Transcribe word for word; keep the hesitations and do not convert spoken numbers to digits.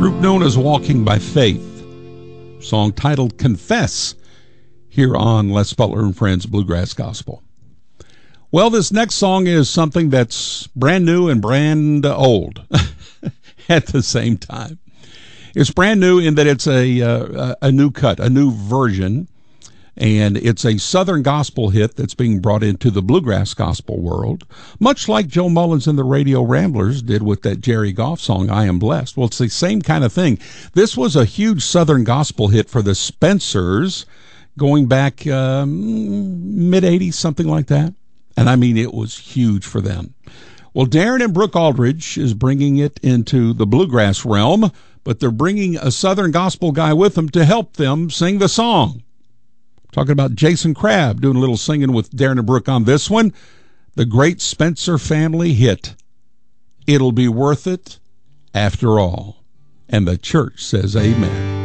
group known as Walking by Faith. Song titled Confess, here on Les Butler and Friends Bluegrass Gospel. Well, this next song is something that's brand new and brand old at the same time. It's brand new in that it's a, uh, a new cut, a new version, and it's a Southern gospel hit that's being brought into the bluegrass gospel world, much like Joe Mullins and the Radio Ramblers did with that Jerry Goff song, I Am Blessed. Well, it's the same kind of thing. This was a huge Southern gospel hit for the Spencers going back um, mid-eighties, something like that. And I mean, it was huge for them. Well, Darren and Brooke Aldridge is bringing it into the bluegrass realm, but they're bringing a Southern gospel guy with them to help them sing the song. Talking about Jason Crabb doing a little singing with Darren and Brooke on this one. The great Spencer family hit, It'll Be Worth It After All. And the church says amen.